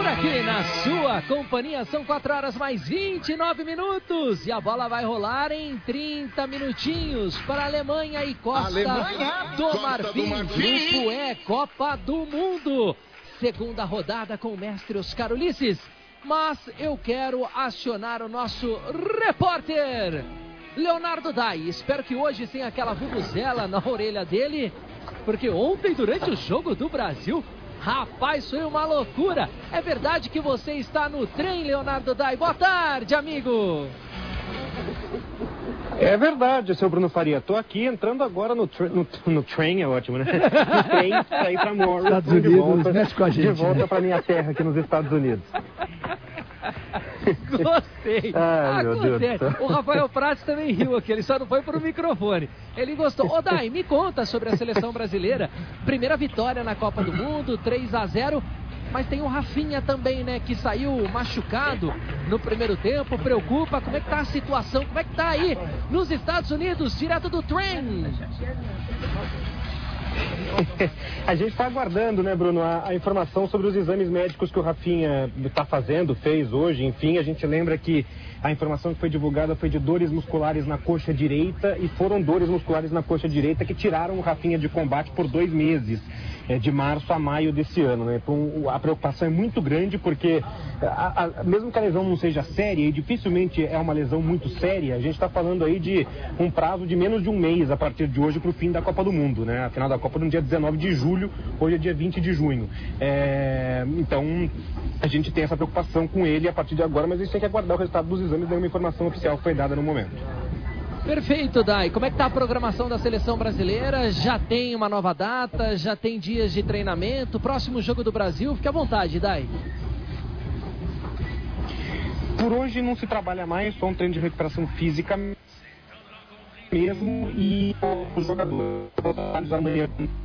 aqui na sua companhia. São 4 horas mais 29 minutos. E a bola vai rolar em 30 minutinhos para a Alemanha e Costa do Marfim. Grupo E, Copa do Mundo. Segunda rodada com o mestre Oscar Ulisses. Mas eu quero acionar o nosso repórter Leonardo Dai. Espero que hoje tenha aquela vuvuzela na orelha dele, porque ontem, durante o jogo do Brasil, rapaz, foi uma loucura. É verdade que você está no trem, Leonardo Dai? Boa tarde, amigo. É verdade, seu Bruno Faria. Estou aqui entrando agora no trem, é ótimo, né? No trem para ir para Morris, de volta para minha terra aqui nos Estados Unidos. Gostei. Ai, meu Deus do céu. O Rafael Prats também riu aqui, ele só não foi pro microfone. Ele gostou. Ô Dai, me conta sobre a seleção brasileira. Primeira vitória na Copa do Mundo, 3-0. Mas tem o Rafinha também, né, que saiu machucado no primeiro tempo. Preocupa. Como é que tá a situação? Como é que tá aí nos Estados Unidos, direto do trem? A gente está aguardando, né, Bruno, a informação sobre os exames médicos que o Rafinha está fazendo, fez hoje. Enfim, a gente lembra que a informação que foi divulgada foi de dores musculares na coxa direita, e foram dores musculares na coxa direita que tiraram o Rafinha de combate por 2 meses, de março a maio desse ano, né? Então, a preocupação é muito grande, porque mesmo que a lesão não seja séria, e dificilmente é uma lesão muito séria, a gente está falando aí de um prazo de menos de um mês a partir de hoje para o fim da Copa do Mundo, né? A final da Copa no dia 19 de julho, hoje é dia 20 de junho. Então, a gente tem essa preocupação com ele a partir de agora, mas a gente tem que aguardar o resultado dos exames, nenhuma informação oficial foi dada no momento. Perfeito, Dai. Como é que tá a programação da seleção brasileira? Já tem uma nova data? Já tem dias de treinamento? Próximo jogo do Brasil? Fique à vontade, Dai. Por hoje não se trabalha mais, só um treino de recuperação física mesmo, e os jogadores amanhã.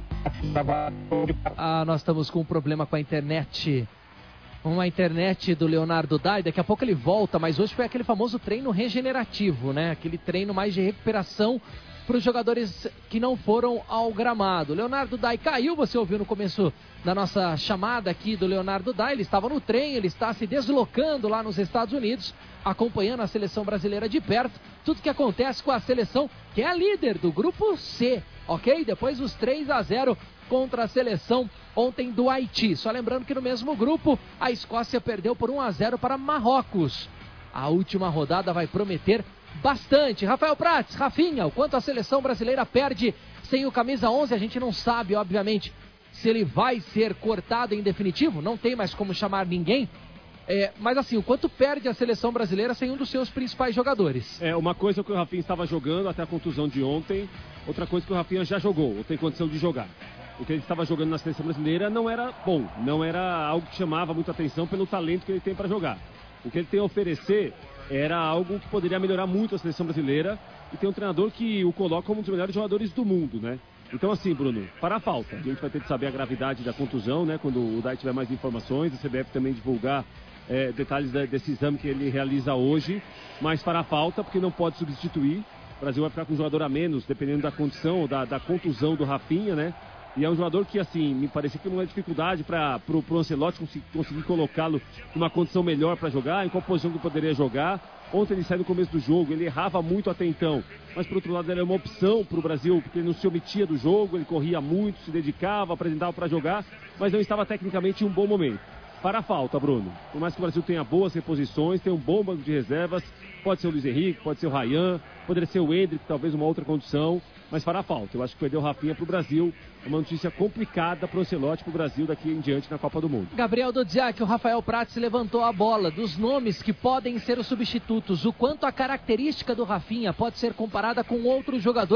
Nós estamos com um problema com a internet. Uma internet do Leonardo Dai, daqui a pouco ele volta, mas hoje foi aquele famoso treino regenerativo, né? Aquele treino mais de recuperação para os jogadores que não foram ao gramado. Leonardo Dai caiu, você ouviu no começo da nossa chamada aqui do Leonardo Dai, ele estava no trem, ele está se deslocando lá nos Estados Unidos, acompanhando a seleção brasileira de perto, tudo que acontece com a seleção, que é a líder do grupo C, ok? Depois dos 3-0 contra a seleção ontem do Haiti. Só lembrando que no mesmo grupo, a Escócia perdeu por 1-0 para Marrocos. A última rodada vai prometer bastante. Rafael Prats, Rafinha, o quanto a seleção brasileira perde sem o camisa 11, a gente não sabe, obviamente, se ele vai ser cortado em definitivo, não tem mais como chamar ninguém. Mas assim, o quanto perde a seleção brasileira sem um dos seus principais jogadores? Uma coisa que o Rafinha estava jogando até a contusão de ontem, outra coisa que o Rafinha já jogou, ou tem condição de jogar. O que ele estava jogando na seleção brasileira não era bom, não era algo que chamava muita atenção pelo talento que ele tem para jogar. O que ele tem a oferecer era algo que poderia melhorar muito a seleção brasileira, e tem um treinador que o coloca como um dos melhores jogadores do mundo, né? Então assim, Bruno, para a falta, a gente vai ter que saber a gravidade da contusão, né? Quando o Dai tiver mais informações, a CBF também divulgar detalhes desse exame que ele realiza hoje, mas para a falta, porque não pode substituir. O Brasil vai ficar com um jogador a menos, dependendo da condição ou da contusão do Rafinha, né? E é um jogador que, assim, me parecia que não é dificuldade para o Ancelotti conseguir colocá-lo numa condição melhor para jogar, em qual posição que poderia jogar. Ontem ele saiu no começo do jogo, ele errava muito até então, mas por outro lado ele era uma opção para o Brasil, porque ele não se omitia do jogo, ele corria muito, se dedicava, apresentava para jogar, mas não estava tecnicamente em um bom momento. Para a falta, Bruno, por mais que o Brasil tenha boas reposições, tem um bom banco de reservas, pode ser o Luiz Henrique, pode ser o Ryan, poderia ser o Endrick, talvez uma outra condição, mas para a falta. Eu acho que perder o Rafinha para o Brasil é uma notícia complicada para o Ancelotti, para o Brasil daqui em diante na Copa do Mundo. Gabriel Dodziak, o Rafael Prats levantou a bola dos nomes que podem ser os substitutos. O quanto a característica do Rafinha pode ser comparada com outros jogadores